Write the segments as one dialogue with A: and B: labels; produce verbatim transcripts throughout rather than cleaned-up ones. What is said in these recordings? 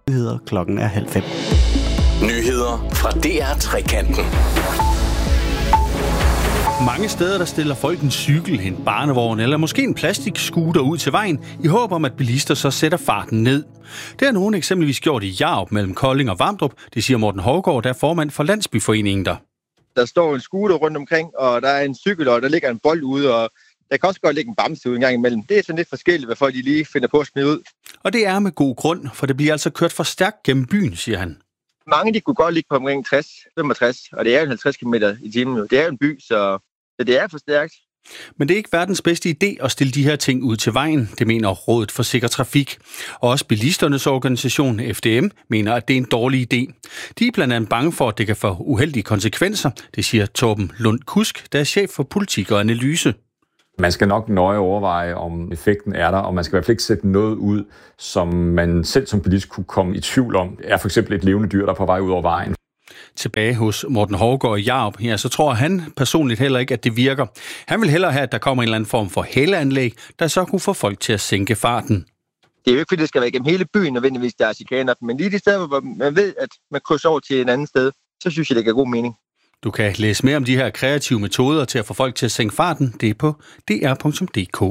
A: Nyheder klokken er halv fem.
B: Nyheder fra D R Trekanten.
C: Mange steder der stiller folk en cykel, en barnevogn eller måske en plastikscooter ud til vejen i håb om, at bilister så sætter farten ned. Det har nogen eksempelvis gjort i Hjarup mellem Kolding og Vamdrup. Det siger Morten Hovgaard, der er formand for Landsbyforeningen der.
D: Der står en scooter rundt omkring, og der er en cykel, og der ligger en bold ude, og der kan også godt ligge en bamse ude en gang imellem. Det er sådan lidt forskelligt, hvad folk de lige finder på at smide ud. Og
C: det er med god grund, for det bliver altså kørt for stærkt gennem byen, siger han.
D: Mange de kunne godt ligge på omkring tres til femogtres, og det er jo halvtreds kilometer i timen. Det er jo en by, så det er for stærkt.
C: Men det er ikke verdens bedste idé at stille de her ting ud til vejen, det mener Rådet for Sikker Trafik. Og også bilisternes organisation F D M mener, at det er en dårlig idé. De er blandt andet bange for, at det kan få uheldige konsekvenser, det siger Torben Lund Kusk, der er chef for politik og analyse.
E: Man skal nok nøje overveje, om effekten er der, og man skal i hvert fald ikke sætte noget ud, som man selv som bilist kunne komme i tvivl om. Det er for eksempel et levende dyr, der er på vej ud over vejen.
C: Tilbage hos Morten Hovgaard i Hjarup, ja, så tror han personligt heller ikke, at det virker. Han vil hellere have, at der kommer en eller anden form for hældeanlæg, der så kunne få folk til at sænke farten.
D: Det er jo ikke, fordi det skal være gennem hele byen nødvendigvis, der er chikaner, men lige de steder, hvor man ved, at man krydser over til en anden sted, så synes jeg, det giver god mening.
C: Du kan læse mere om de her kreative metoder til at få folk til at sænke farten. Det er på d r punktum d k.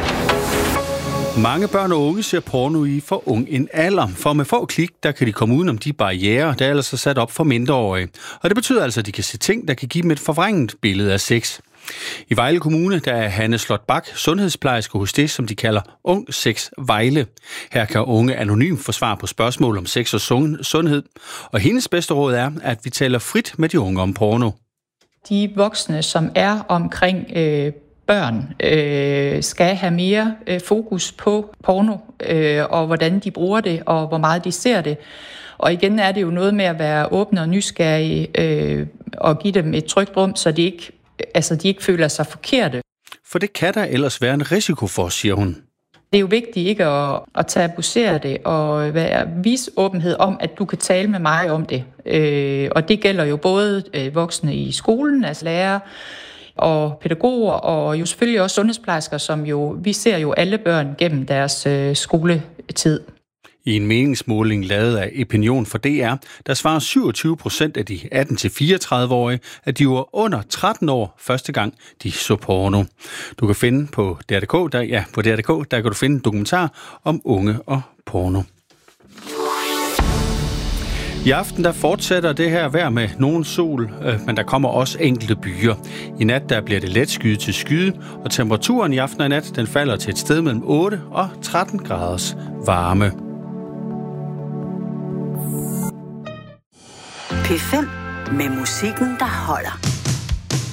C: Mange børn og unge ser porno i for ung en alder, for med få klik, der kan de komme udenom de barrierer, der er ellers sat op for mindreårige. Og det betyder altså, at de kan se ting, der kan give dem et forvrænget billede af sex. I Vejle Kommune, der er Hanne Slot Bak sundhedsplejerske hos det, som de kalder Ung Sex Vejle. Her kan unge anonymt få svar på spørgsmål om sex og sundhed. Og hendes bedste råd er, at vi taler frit med de unge om porno.
F: De voksne, som er omkring øh, børn, øh, skal have mere øh, fokus på porno, øh, og hvordan de bruger det, og hvor meget de ser det. Og igen er det jo noget med at være åbne og nysgerrige, øh, og give dem et trygt rum, så de ikke Altså, de ikke føler sig forkerte.
C: For det kan der ellers være en risiko for, siger hun.
F: Det er jo vigtigt ikke at, at tabuisere det og være, vise åbenhed om, at du kan tale med mig om det. Øh, og det gælder jo både øh, voksne i skolen, altså lærere og pædagoger, og jo selvfølgelig også sundhedsplejersker, som jo, vi ser jo alle børn gennem deres øh, skoletid.
C: I en meningsmåling lavet af Opinion for D R, der svarer syvogtyve procent af de atten til fireogtredive-årige, at de var under tretten år første gang, de så porno. Du kan finde på D R punktum d k, der, ja, på D R punktum d k, der kan du finde en dokumentar om unge og porno. I aften der fortsætter det her vejr med nogen sol, øh, men der kommer også enkelte byer. I nat der bliver det let skyet til skyde, og temperaturen i aften og nat den falder til et sted mellem otte og tretten graders varme.
G: P fem med musikken, der holder.